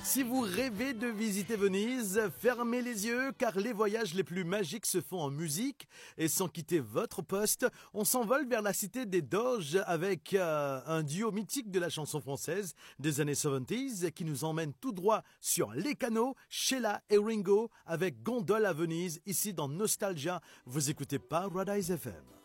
Si vous rêvez de visiter Venise, fermez les yeux car les voyages les plus magiques se font en musique et sans quitter votre poste, on s'envole vers la cité des Doges avec un duo mythique de la chanson française des années 70 qui nous emmène tout droit sur les canaux, Sheila et Ringo avec Gondole à Venise, ici dans Nostalgia. Vous écoutez Paradise FM.